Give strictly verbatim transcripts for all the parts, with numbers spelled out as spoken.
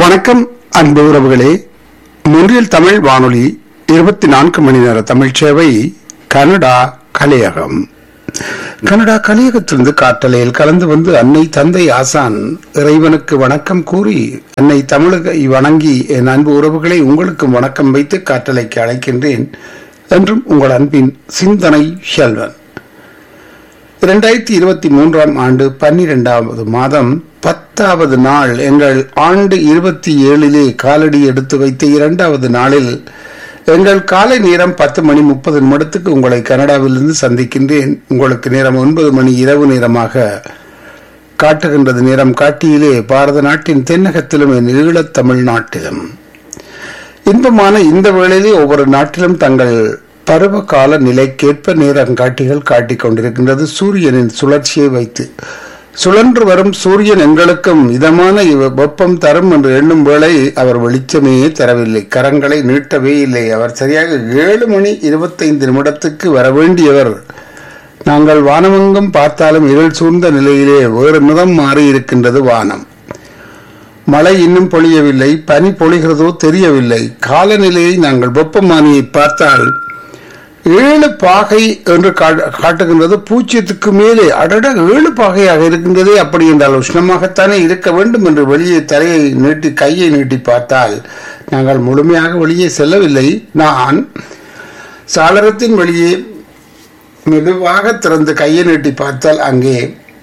வணக்கம் அன்பு உறவுகளே. மூன்றில் தமிழ் வானொலி இருபத்தி நான்கு மணி நேர தமிழ் சேவை கனடா கலையகம். கனடா கலையகத்திலிருந்து காற்றலையில் கலந்து வந்து அன்னை தந்தை ஆசான் இறைவனுக்கு வணக்கம் கூறி அன்னை தமிழகை வணங்கி என் அன்பு உறவுகளை உங்களுக்கும் வணக்கம் வைத்து காற்றலைக்கு அழைக்கின்றேன். என்றும் உங்கள் அன்பின் சிந்தனை செல்வன். இரண்டாயிரத்தி இருபத்தி மூன்றாம் ஆண்டு பன்னிரெண்டாவது மாதம் பத்தாவது நாள் எங்கள் ஆண்டு இருபத்தி ஏழிலே காலடி எடுத்து வைத்த இரண்டாவது நாளில் எங்கள் காலை நேரம் பத்து மணி முப்பது நிமிடத்துக்கு உங்களை கனடாவிலிருந்து சந்திக்கின்றேன். உங்களுக்கு நேரம் ஒன்பது மணி இரவு நேரமாக காட்டுகின்றது. நேரம் காட்டியிலே பாரத நாட்டின் தென்னகத்திலும் என் ஈழத் தமிழ்நாட்டிலும் இன்பமான இந்த வேளையிலே ஒவ்வொரு நாட்டிலும் தங்கள் பருவ கால நிலைக்கேற்ப நேரங்காட்டிகள் காட்டிக் கொண்டிருக்கின்றது. சூரியனின் சுழற்சியை வைத்து சுழன்று வரும் சூரியன் எங்களுக்கும் இதமான வெப்பம் தரும் என்று எண்ணும் வேளை அவர் வெளிச்சமே தரவில்லை, கரங்களை நீட்டவே இல்லை. அவர் சரியாக ஏழு மணி இருபத்தைந்து நிமிடத்துக்கு வர வேண்டியவர் நாங்கள் வானமெங்கும் பார்த்தாலும் இருள் சூழ்ந்த நிலையிலே வேறு நிறம் மாறி இருக்கின்றது வானம். மழை இன்னும் பொழியவில்லை, பனி பொழிகிறதோ தெரியவில்லை. காலநிலையை நாங்கள் வெப்பமானியை பார்த்தால் ஏழு பாகை என்று காட்டுகின்றது. பூஜ்ஜியத்துக்கு மேலே அடட ஏழு பாகையாக இருக்கின்றதே. அப்படி என்றால் உஷ்ணமாகத்தானே இருக்க வேண்டும் என்று வெளியே தலையை நீட்டி கையை நீட்டி பார்த்தால் நாங்கள் முழுமையாக வெளியே செல்லவில்லை. நான் சாளரத்தின் வெளியே மெதுவாக திறந்து கையை நீட்டி பார்த்தால் அங்கே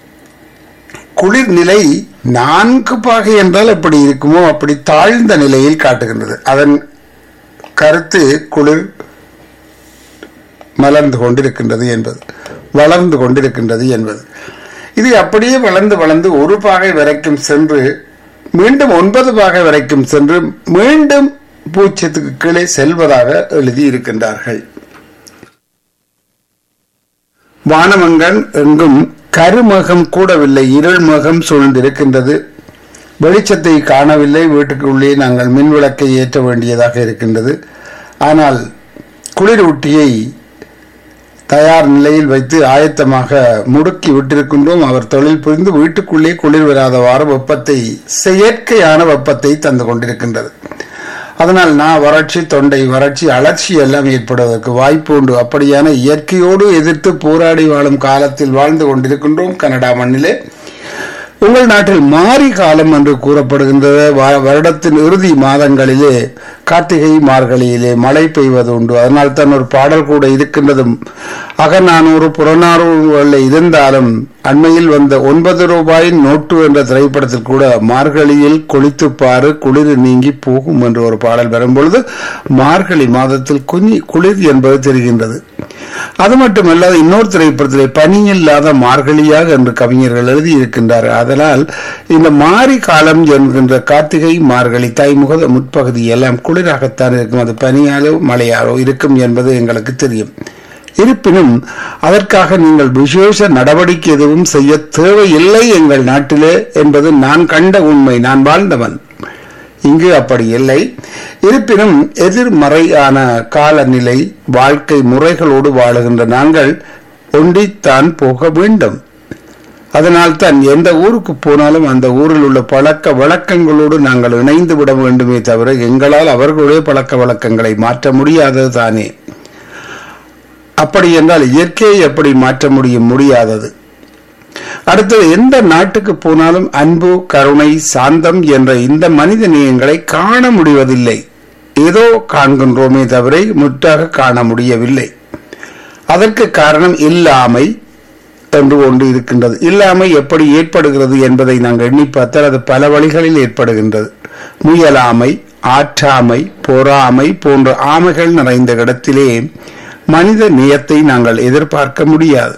குளிர்நிலை நான்கு பாகை என்றால் எப்படி இருக்குமோ அப்படி தாழ்ந்த நிலையில் காட்டுகின்றது. அதன் கருத்து குளிர் மலர்ந்து கொண்டிருக்கின்றது என்பது, வளர்ந்து கொண்டிருக்கின்றது என்பது. இது அப்படியே வளர்ந்து வளர்ந்து ஒரு பாகை வரைக்கும் சென்று மீண்டும் ஒன்பது பாகை வரைக்கும் சென்று மீண்டும் பூஜ்ஜியத்துக்கு கீழே செல்வதாக எழுதியிருக்கின்றார்கள். வானமங்கன் எங்கும் கருமகம் கூடவில்லை, இருள் மகம் சூழ்ந்திருக்கின்றது. வெளிச்சத்தை காணவில்லை. வீட்டுக்குள்ளே நாங்கள் மின் விளக்கை ஏற்ற வேண்டியதாக இருக்கின்றது. ஆனால் குளிர் ஊட்டியை தயார் நிலையில் வைத்து ஆயத்தமாக முடுக்கி விட்டிருக்கின்றோம். அவர் தொழில் புரிந்து வீட்டுக்குள்ளே குளிர் வராதவாறு வெப்பத்தை, செயற்கையான வெப்பத்தை தந்து கொண்டிருக்கின்றது. அதனால் நான் வறட்சி, தொண்டை வறட்சி, அலர்ச்சி எல்லாம் ஏற்படுவதற்கு வாய்ப்பு உண்டு. அப்படியான இயற்கையோடு எதிர்த்து போராடி வாழும் காலத்தில் வாழ்ந்து கொண்டிருக்கின்றோம் கனடா மண்ணிலே. உங்கள் நாட்டில் மாரி காலம் என்று கூறப்படுகின்றது. வருடத்தின் இறுதி மாதங்களிலே கார்த்திகை மார்கழியிலே மழை பெய்வது உண்டு. அதனால் தான் ஒரு பாடல் கூட இருக்கின்றதும். அகநானூறு புறநானூறுகளில் இருந்தாலும் அண்மையில் வந்த ஒன்பது ரூபாயின் நோட்டு என்ற திரைப்படத்தில் கூட மார்கழியில் கொளித்துப்பாறு குளிர் நீங்கி போகும் என்று ஒரு பாடல் வரும்பொழுது மார்கழி மாதத்தில் குனி குளிர் என்பது தெரிகின்றது. அது மட்டுமல்லாது இன்னொரு திரைப்படத்திலே பனி இல்லாத மார்கழியாக என்று கவிஞர்கள் எழுதியிருக்கின்றார். அதனால் இந்த மாரி காலம் என்கின்ற கார்த்திகை மார்கழி தைமுக முற்பகுதி எல்லாம் குளிராகத்தான் இருக்கும். அது பனியாலோ மழையாலோ இருக்கும் என்பது எங்களுக்கு தெரியும். இருப்பினும் அதற்காக நீங்கள் விசேஷ நடவடிக்கை எதுவும் செய்ய தேவையில்லை எங்கள் நாட்டிலே என்பது நான் கண்ட உண்மை. நான் வாழ்ந்தவன். இங்கு அப்படி இல்லை. இருப்பினும் எதிர்மறையான காலநிலை வாழ்க்கை முறைகளோடு வாழுகின்ற நாங்கள் ஒண்டித்தான் போக வேண்டும். அதனால் தான் எந்த ஊருக்கு போனாலும் அந்த ஊரில் உள்ள பழக்க வழக்கங்களோடு நாங்கள் இணைந்து விட வேண்டுமே தவிர எங்களால் அவர்களுடைய பழக்க வழக்கங்களை மாற்ற முடியாதது தானே. அப்படி என்றால் இயற்கையை எப்படி மாற்ற முடியும்? முடியாதது. அடுத்தது, எந்த நாட்டுக்கு போனாலும் அன்பு, கருணை, சாந்தம் என்ற இந்த மனித நேயங்களை காண முடிவதில்லை. ஏதோ காண்கின்றோமே தவிர முற்றாக காண முடியவில்லை. அதற்கு காரணம் இல்லாமை என்று ஒன்று இருக்கின்றது. இல்லாமை எப்படி ஏற்படுகிறது என்பதை நாங்கள் எண்ணி பார்த்தால் அது பல வழிகளில் ஏற்படுகின்றது. முயலாமை, ஆற்றாமை, பொறாமை போன்ற ஆமைகள் நிறைந்த இடத்திலே மனித நேயத்தை நாங்கள் எதிர்பார்க்க முடியாது.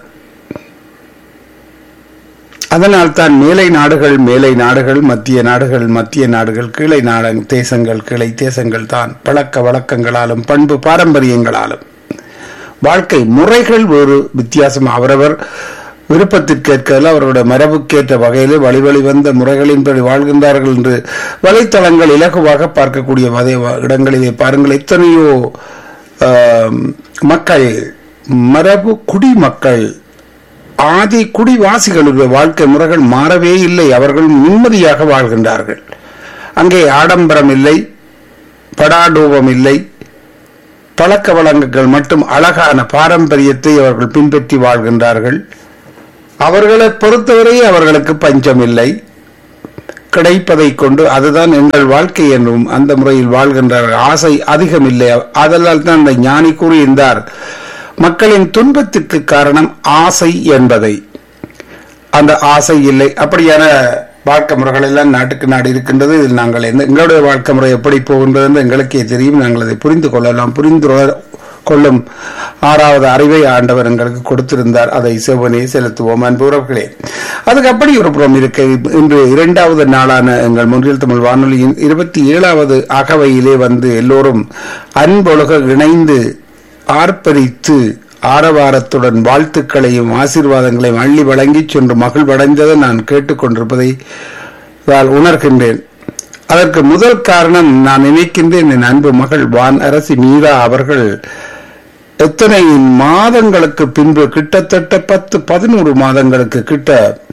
அதனால் தான் மேலை நாடுகள் மேலை நாடுகள் மத்திய நாடுகள் மத்திய நாடுகள் கீழே நாடு தேசங்கள் கீழே தேசங்கள் தான் பழக்க வழக்கங்களாலும் பண்பு பாரம்பரியங்களாலும் வாழ்க்கை முறைகள் ஒரு வித்தியாசம். அவரவர் விருப்பத்திற்கேற்கல அவருடைய மரபுக்கேற்ற வகையிலே வழி வழி வந்த முறைகளின்படி வாழ்கின்றார்கள் என்று வலைத்தளங்கள் இலகுவாக பார்க்கக்கூடிய இடங்களிலே பாருங்கள். எத்தனையோ மக்கள், மரபு குடிமக்கள், ஆதி குடிவாசிகளுடைய வாழ்க்கை முறைகள் மாறவே இல்லை. அவர்கள் நிம்மதியாக வாழ்கின்றார்கள். அங்கே ஆடம்பரம் இல்லை, படாடூபம் இல்லை, பழக்க வழக்கங்கள் மட்டும் அழகான பாரம்பரியத்தை அவர்கள் பின்பற்றி வாழ்கின்றார்கள். அவர்களை பொறுத்தவரை அவர்களுக்கு பஞ்சம் இல்லை, கிடைப்பதை கொண்டு அதுதான் எங்கள் வாழ்க்கை என்றும் அந்த முறையில் வாழ்கின்றார்கள். ஆசை அதிகம் இல்லை. அதனால் தான் அந்த ஞானி கூறியிருந்தார், மக்களின் துன்பத்திற்கு காரணம் ஆசை என்பதை. அந்த ஆசை இல்லை. அப்படியான வாழ்க்கை முறைகள் எல்லாம் நாட்டுக்கு நாடு இருக்கின்றது. இதில் நாங்கள் எங்களுடைய வாழ்க்கை முறை எப்படி போகின்றது என்று எங்களுக்கே தெரியும். நாங்கள் அதை புரிந்து கொள்ளலாம். புரிந்து கொள்ளும் ஆறாவது அறிவை ஆண்டவர் எங்களுக்கு கொடுத்திருந்தார். அதை செவ்வனே செலுத்துவோம் அன்புறவுகளே. அதுக்கு அப்படி ஒரு புறம் இருக்க, இன்று இரண்டாவது நாளான எங்கள் முன்றில் தமிழ் வானொலியின் இருபத்தி ஏழாவது அகவையிலே வந்து எல்லோரும் அன்பொழுக இணைந்து ஆர்ப்பரித்து ஆரவாரத்துடன் வாழ்த்துக்களையும் ஆசீர்வாதங்களையும் அள்ளி வழங்கி சென்று மகிழ்வடைந்ததை நான் கேட்டுக்கொண்டிருப்பதை உணர்கின்றேன். அதற்கு முதல் காரணம் நான் நினைக்கின்றேன், என் அன்பு மகள் வான் அரசி மீரா அவர்கள் எத்தனை மாதங்களுக்கு பின்பு, கிட்டத்தட்ட பத்து பதினோரு மாதங்களுக்கு கிட்ட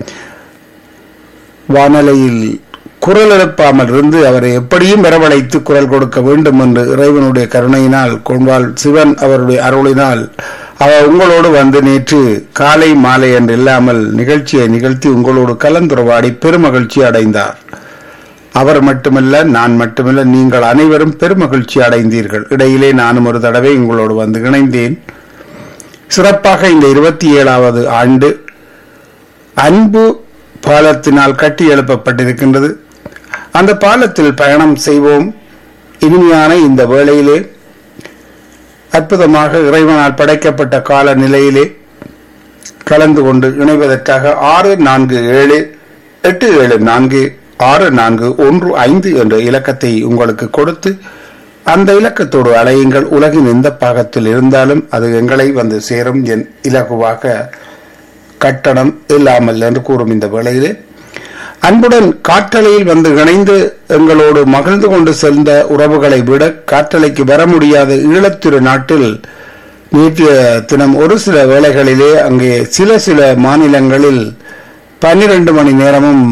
வானலையில் குரல் எழுப்பாமல் இருந்து அவரை எப்படியும் வரவழைத்து குரல் கொடுக்க வேண்டும் என்று இறைவனுடைய கருணையினால் கொண்டால் சிவன் அவருடைய அருளினால் அவர் உங்களோடு வந்து நேற்று காலை மாலை என்று இல்லாமல் நிகழ்ச்சியை நிகழ்த்தி உங்களோடு கலந்துரையாடி பெருமகிழ்ச்சி அடைந்தார். அவர் மட்டுமல்ல, நான் மட்டுமல்ல, நீங்கள் அனைவரும் பெருமகிழ்ச்சி அடைந்தீர்கள். இடையிலே நானும் ஒரு தடவை உங்களோடு வந்து இணைந்தேன். சிறப்பாக இந்த இருபத்தி ஏழாவது ஆண்டு அன்பு பாலத்தினால் கட்டி எழுப்பப்பட்டிருக்கின்றது. அந்த பாலத்தில் பயணம் செய்வோம். இனிமையான இந்த வேளையிலே அற்புதமாக இறைவனால் படைக்கப்பட்ட கால நிலையிலே கலந்து கொண்டு இணைவதற்காக ஆறு நான்கு ஏழு எட்டு ஏழு நான்கு ஆறு நான்கு ஒன்று ஐந்து என்ற இலக்கத்தை உங்களுக்கு கொடுத்து அந்த இலக்கத்தோடு அலையுங்கள். உலகின் எந்த பாகத்தில் இருந்தாலும் அது எங்களை வந்து சேரும். என் இலகுவாக கட்டணம் இல்லாமல் என்று கூறும் இந்த வேளையிலே அன்புடன் காற்றலையில் வந்து இணைந்து எங்களோடு மகிழ்ந்து கொண்டு சென்ற உறவுகளை விட காற்றலைக்கு வர முடியாத ஈழத்திரு நாட்டில் நேற்றைய தினம் ஒரு சில வேளைகளிலே அங்கே சில சில மாநிலங்களில் பன்னிரண்டு மணி நேரமும்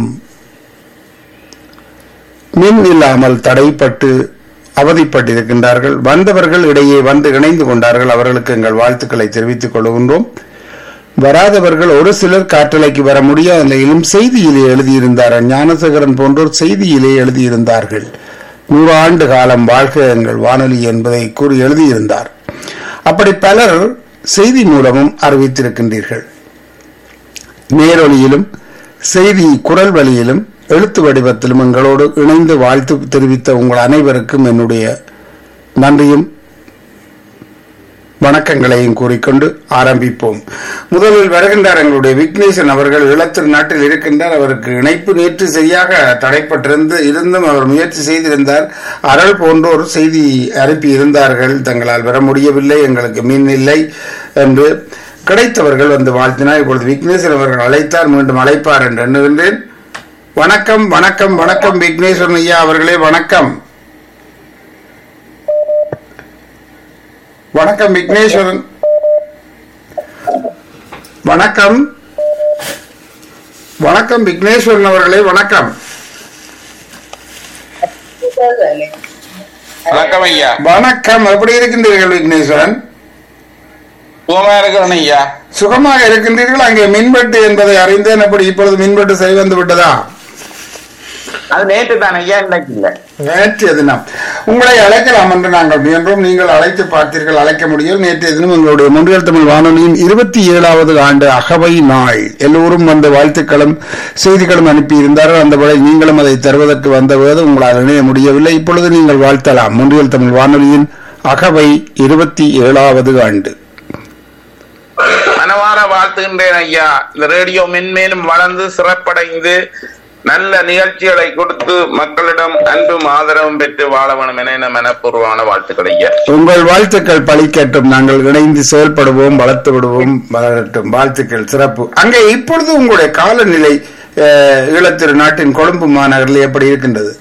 மின் இல்லாமல் தடைப்பட்டு அவதிப்பட்டிருக்கின்றார்கள். வந்தவர்கள் இடையே வந்து இணைந்து கொண்டார்கள். அவர்களுக்கு எங்கள் வாழ்த்துக்களை தெரிவித்துக் கொள்கின்றோம். வராதவர்கள் ஒரு சிலர் காற்றலைக்கு வர முடியாத நிலையிலும் செய்தியிலே எழுதியிருந்தார்கள். ஞானசேகரன் போன்றோர் செய்தியிலே எழுதியிருந்தார்கள். நூறு ஆண்டு காலம் வாழ்க எங்கள் வானொலி என்பதை கூறி எழுதியிருந்தார். அப்படி பலர் செய்தி மூலமும் அறிவித்திருக்கின்றீர்கள். நேரொலியிலும் செய்தி குரல் வழியிலும் எழுத்து வடிவத்திலும் எங்களோடு இணைந்து வாழ்த்து தெரிவித்த உங்கள் அனைவருக்கும் என்னுடைய நன்றியும் வணக்கங்களையும் கூறிக்கொண்டு ஆரம்பிப்போம். முதலில் வருகின்றார் எங்களுடைய விக்னேசன் அவர்கள். ஈழத்திரு நாட்டில் இருக்கின்றார். அவருக்கு இணைப்பு நேற்று சரியாக தடைப்பட்டிருந்து இருந்தும் அவர் முயற்சி செய்திருந்தார். அருள் போன்றோர் செய்தி அனுப்பி இருந்தார்கள், தங்களால் வர முடியவில்லை, எங்களுக்கு மின் இல்லை என்று. கிடைத்தவர்கள் வந்து வாழ்த்தினார். இப்பொழுது விக்னேசன் அவர்கள் அழைத்தார், மீண்டும் அழைப்பார் என்று எண்ணுகின்றேன். வணக்கம் வணக்கம் வணக்கம் விக்னேஸ்வரன் ஐயா அவர்களே, வணக்கம். வணக்கம் விக்னேஸ்வரன். வணக்கம் வணக்கம் விக்னேஸ்வரன் அவர்களே, வணக்கம். வணக்கம் ஐயா. வணக்கம். எப்படி இருக்கின்றீர்கள் விக்னேஸ்வரன்? சுகமாக இருக்கிறேன் ஐயா. சுகமாக இருக்கின்றீர்கள். அங்கே மின்வெட்டு என்பதை அறிந்தேன். அப்படி இப்பொழுது மின்வெட்டு சரி வந்து விட்டதா? அது நேற்று தான் ஐயா, இன்னைக்கு இல்ல. நேற்றைய தினம் உங்களை அழைக்கலாம் என்று நாங்கள் முயன்றோம். நீங்கள் அழைத்து பார்த்தீர்கள், அழைக்க முடியும். நேற்றைய தினம் எங்களுடைய முன்றியல் தமிழ் வானொலியின் இருபத்தி ஏழாவது ஆண்டு அகவை நாள். எல்லோரும் வந்து வாழ்த்துக்களும் செய்திகளும் அனுப்பி இருந்தார்கள். அந்த வேளை நீங்களும் அதை தருவதற்கு வந்தபோது உங்களால் இணைய முடியவில்லை. இப்பொழுது நீங்கள் வாழ்த்தலாம். முன்றியல் தமிழ் வானொலியின் அகவை இருபத்தி ஏழாவது ஆண்டு. மனவார வாழ்த்துகின்றேன் ஐயா. இந்த ரேடியோ மென்மேலும் வளர்ந்து சிறப்படைந்து நல்ல நிகழ்ச்சிகளை கொடுத்து மக்களிடம் அன்பும் ஆதரவும் பெற்று வாழ வேணும் என மனப்பூர்வமான வாழ்த்துக்கள் ஐயா. உங்கள் வாழ்த்துக்கள் பழிக்கட்டும். நாங்கள் இணைந்து செயல்படுவோம், வளர்த்து விடுவோம், வளரட்டும். வாழ்த்துக்கள் சிறப்பு. அங்கே இப்பொழுது உங்களுடைய காலநிலை ஈழத்திரு நாட்டின் கொழும்பு மாநகரில் எப்படி இருக்கின்றது?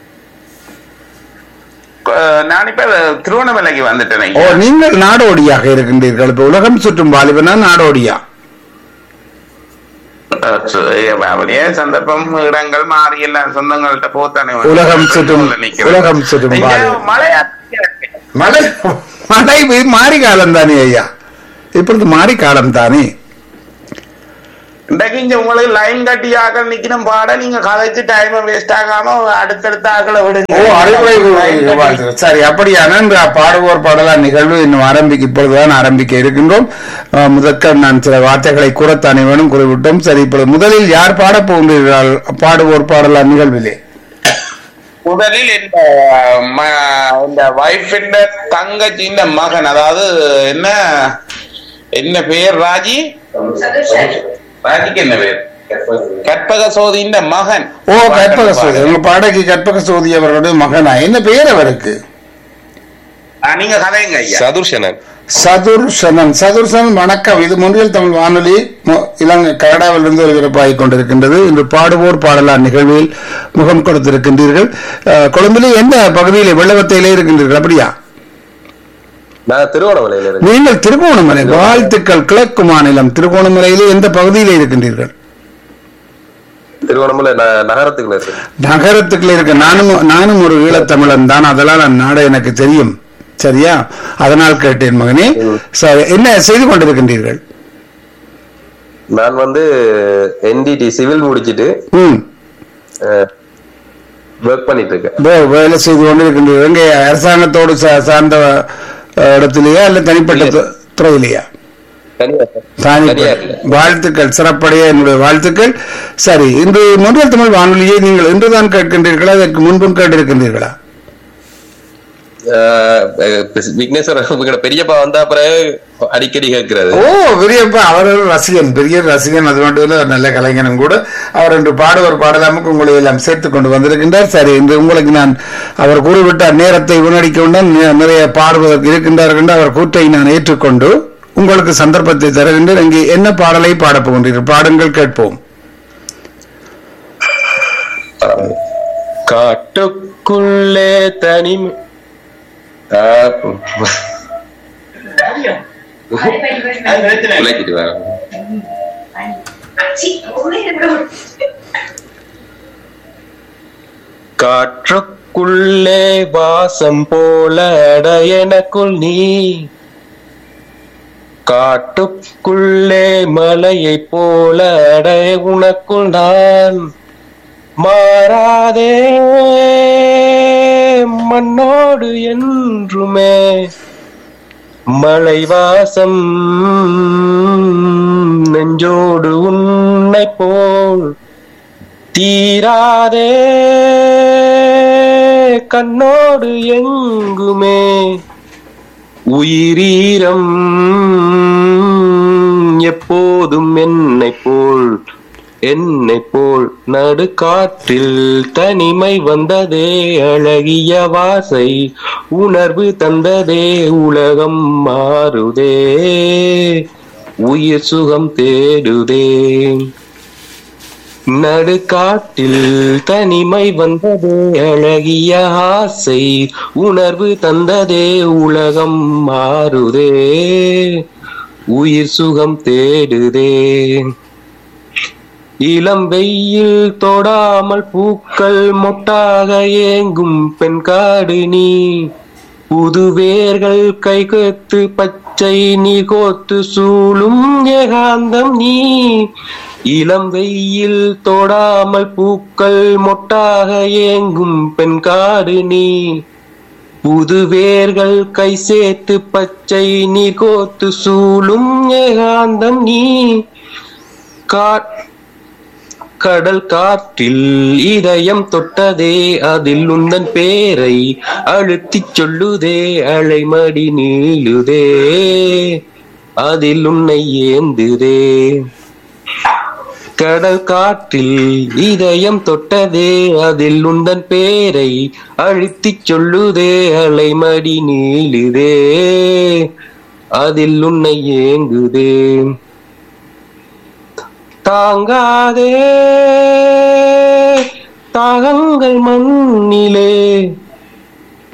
நான் இப்ப திருவண்ணாமலைக்கு வந்துட்டேன். ஓ, நீங்கள் நாடோடியாக இருக்கின்றீர்கள். இப்ப உலகம் சுற்றும் வாலிபனா நாடோடியா? அப்படியே சந்தர்ப்பம் இடங்கள் மாறி எல்லாம் சொந்தங்கள்ட்ட போத்தானே உலகம் சுற்றும் உலகம் சுற்றும் மழையா மழை மழை மாறி காலம் தானே ஐயா, இப்பொழுது மாறி காலம் தானே. இன்றைக்கு இங்க உங்களுக்கு லைன் கட்டி ஆக்கள் நிக்கணும் பாட நீங்க கதைச்சு டைம் வேஸ்ட் ஆகாம அடுத்தடுத்த ஆக்களை விடுங்க. ஓ அறிவுரை சரி. அப்படியான இந்த பாடுவோர் பாடலாம் நிகழ்வு இன்னும் ஆரம்பிக்க இப்பொழுதுதான் ஆரம்பிக்க இருக்கின்றோம். முதற்க நான் சில வார்த்தைகளை கூறத்தானே வேணும் கூறிவிட்டோம். சரி, இப்பொழுது முதலில் யார் பாட போகின்றீர்கள் பாடுவோர் பாடலாம் நிகழ்விலே? முதலில் இந்த வைஃபின் தங்கச்சியின் மகன், அதாவது என்ன என்ன பேர் ராஜி ராஜிக்கு என்ன பேர் கற்பக சோதியின் மகன். ஓ கற்பக சோதி, உங்க பாடகி கற்பக சோதி அவர்களுடைய மகனா? என்ன பெயர் அவருக்கு? நீங்க கதைங்க ஐயா. சதுர்ஷனன். சதுர்ஷனன். சதுர்ஷனன் வணக்கம். இது முன்னில் தமிழ் வானொலி இலங்கை கனடாவிலிருந்து ஒலிபரப்பாகிக் கொண்டிருக்கின்றது. இன்று பாடுவோர் பாடலார் நிகழ்வில் முகம் கொடுத்திருக்கின்றீர்கள். கொழும்பிலே எந்த பகுதியிலே வெள்ளவத்தையிலே இருக்கின்றீர்கள்? அப்படியா? திருகோணமலையில. நீங்கள் திருகோணமலை. வாழ்த்துக்கள். கிழக்கு மாநிலம் திருகோணமலையிலே எந்த பகுதியிலே இருக்கின்றீர்கள்? திருகோணமலை நகரத்துக்குள்ள இருக்கு. நகரத்துக்குள்ள இருக்கு. நானும் நானும் ஒரு ஈழத்தமிழன் தான், அதெல்லாம் நாடு எனக்கு தெரியும். சரியா? அதனால் கேட்டேன் மகனே. என்ன செய்து கொண்டிருக்கின்றீர்கள்? நான் வந்து என்டிடி சிவில் முடிச்சிட்டு ஒர்க் பண்ணிட்டு இருக்கேன். வேலை செய்து கொண்டிருக்கின்றீர்கள். எங்க அரசாங்கத்தோடு சார்ந்த இடத்திலேயா அல்ல தனிப்பட்ட துறையிலேயா? வாழ்த்துக்கள். சிறப்படைய என்னுடைய வாழ்த்துக்கள். சரி, இன்று முன்னில் தமிழ் வானொலியை நீங்கள் இன்றுதான் கேட்கின்றீர்களா, அதற்கு முன்பும் கேட்டிருக்கின்றீர்களா? பெரியப்பா வந்தா பிறகு அடிக்கடி கேட்கிறது. ஓ பெரியப்பா அவர் ரசிகன், பெரிய ரசிகன். அது மட்டும் நல்ல கலைஞனும் கூட. அவர் இன்று பாடுவர் பாடலாமுக்கு உங்களை எல்லாம் சேர்த்துக் கொண்டு வந்திருக்கின்றார். சரி, இன்று உங்களுக்கு நான் அவர் கூறிவிட்டார் நேரத்தை உணடிக்க கொண்டு நிறைய பாடுவதற்கு இருக்கின்றார்கள் என்று அவர் கூற்றை நான் ஏற்றுக்கொண்டு உங்களுக்கு சந்தர்ப்பத்தை தருகின்றேன். இங்கே என்ன பாடலை பாடப் போகின்றீர்கள்? பாடுங்கள், கேட்போம். காட்டுக்குள்ளே தனிமை காற்றுக்குள்ளே வாசம் போல எனக்குள் நீ, காட்டுக்குள்ளே மலையை போல அடைய உனக்குள் நான். மாறாதே மண்ணோடு என்றுமே மலை வாசம் நெஞ்சோடு உன்னை போல் தீராதே கண்ணோடு எங்குமே உயிரீரம் எப்போதும் என்னை போல் என்னை போல் நடு காற்றில் தனிமை வந்ததே அழகிய வாசை உணர்வு தந்ததே உலகம் மாறுதே உயிர் சுகம் தேடுதே. நடு காட்டில் தனிமை வந்ததே அழகிய ஆசை உணர்வு தந்ததே உலகம் மாறுதே உயிர் சுகம் தேடுதே. இளம் வெயில் தொடாமல் பூக்கள் மொட்டாக ஏங்கும் பெண் காடு நீ, புது வேர்கள் கைகொத்து பச்சை நீ கோத்து சூழும் ஏகாந்தம் நீ. இளம் வெயில் தொடாமல் பூக்கள் மொட்டாக ஏங்கும் பெண் காடு நீ, புது வேர்கள் கை சேர்த்து பச்சை நீ கோத்து சூழும் ஏகாந்தம் நீ. கடல் காற்றில் இதயம் தொட்டதே அதில் உந்தன் பேரை அழுத்திச் சொல்லுதே அலைமடி நீளுதே அதில் உன்னை ஏந்துதே. கடல் காற்றில் இதயம் தொட்டதே அதில் உந்தன் பேரை அழுத்திச் சொல்லுதே அலைமடி நீளுதே அதில் உன்னை ஏங்குதே. தாங்காதே தாகங்கள் மண்ணிலே